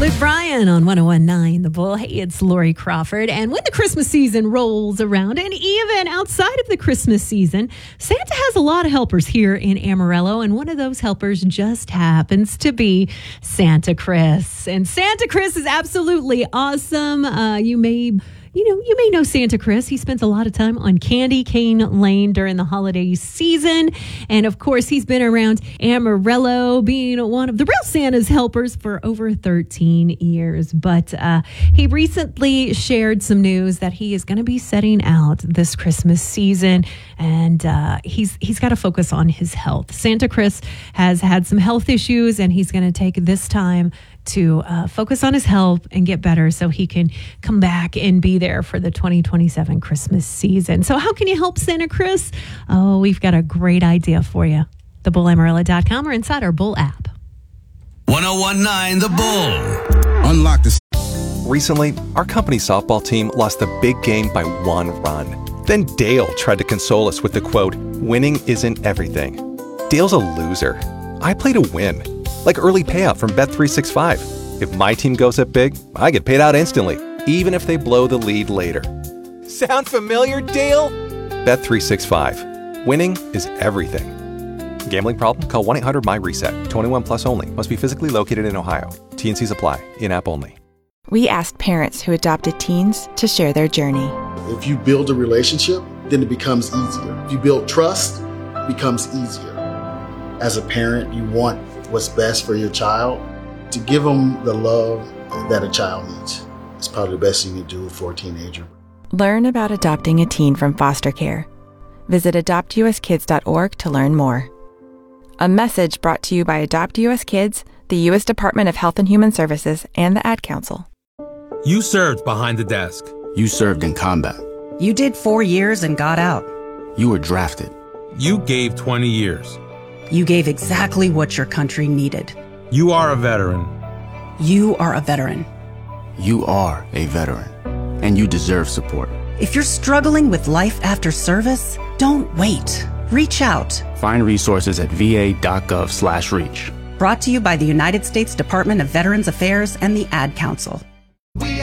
Luke Bryan on 101.9 The Bull. Hey, it's Lori Crawford. And when the Christmas season rolls around, and even outside of the Christmas season, Santa has a lot of helpers here in Amarillo. And one of those helpers just happens to be Santa Chris. And Santa Chris is absolutely awesome. You may know Santa Chris. He spends a lot of time on Candy Cane Lane during the holiday season. And of course, he's been around Amarillo being one of the real Santa's helpers for over 13 years. But he recently shared some news that he is going to be setting out this Christmas season. And he's got to focus on his health. Santa Chris has had some health issues, and he's going to take this time to focus on his health and get better so he can come back and be there for the 2027 Christmas season. So how can you help Santa Chris? Oh, we've got a great idea for you. TheBullAmarillo.com or inside our Bull app. 101.9 The Bull. Unlock the... Recently, our company softball team lost the big game by 1 run. Then Dale tried to console us with the quote, "Winning isn't everything." Dale's a loser. I play to win. Like early payout from Bet365. If my team goes up big, I get paid out instantly, even if they blow the lead later. Sound familiar, Dale? Bet365. Winning is everything. Gambling problem? Call 1-800-MY-RESET. 21 plus only. Must be physically located in Ohio. T&Cs apply. In-app only. We asked parents who adopted teens to share their journey. If you build a relationship, then it becomes easier. If you build trust, it becomes easier. As a parent, you want what's best for your child. To give them the love that a child needs. It's probably the best thing you do for a teenager. Learn about adopting a teen from foster care. Visit adoptuskids.org to learn more. A message brought to you by Adopt US Kids, the U.S. Department of Health and Human Services, and the Ad Council. You served behind the desk. You served in combat. You did 4 years and got out. You were drafted. You gave 20 years. You gave exactly what your country needed. You are a veteran. You are a veteran. You are a veteran. And you deserve support. If you're struggling with life after service, don't wait. Reach out. Find resources at va.gov/reach. Brought to you by the United States Department of Veterans Affairs and the Ad Council.